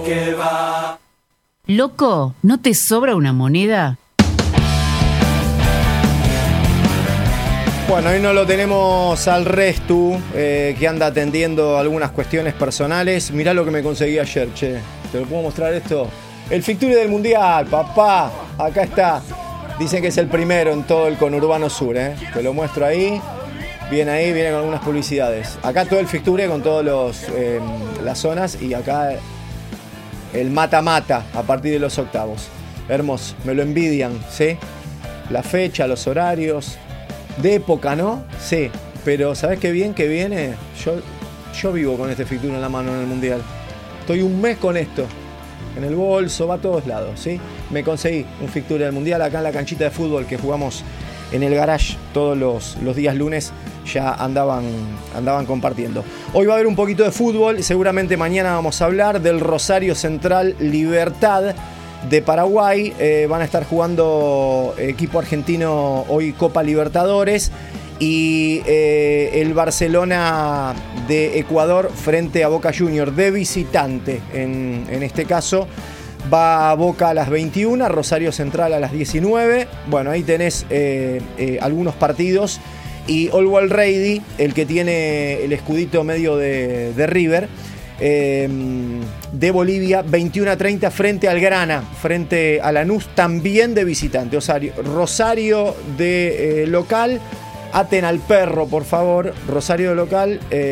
que va. Loco, ¿no te sobra una moneda? Bueno, hoy no lo tenemos al Restu, que anda atendiendo algunas cuestiones personales. Mirá lo que me conseguí ayer, che. ¿Te lo puedo mostrar esto? El Ficture del Mundial, papá. Acá está. Dicen que es el primero en todo el conurbano sur, ¿eh? Te lo muestro ahí. Viene con algunas publicidades. Acá todo el Ficture con todas las zonas y acá el mata-mata a partir de los octavos. Hermoso, me lo envidian, ¿sí? La fecha, los horarios, de época, ¿no? Sí, pero ¿sabés qué bien que viene? Yo vivo con este Ficture en la mano en el Mundial. Estoy un mes con esto. En el bolso, va a todos lados, ¿sí? Me conseguí un Ficture del Mundial acá en la canchita de fútbol que jugamos en el garage todos los días lunes. Ya andaban compartiendo. Hoy va a haber un poquito de fútbol. Seguramente mañana vamos a hablar del Rosario Central Libertad de Paraguay. Van a estar jugando equipo argentino hoy Copa Libertadores. Y el Barcelona de Ecuador frente a Boca Juniors de visitante. En este caso va Boca a las 21, Rosario Central a las 19. Bueno, ahí tenés algunos partidos. Y All Ready, el que tiene el escudito medio de River, de Bolivia, 21:30 frente al Grana, frente a Lanús, también de visitante. Rosario de local. Aten al perro, por favor. Rosario de local.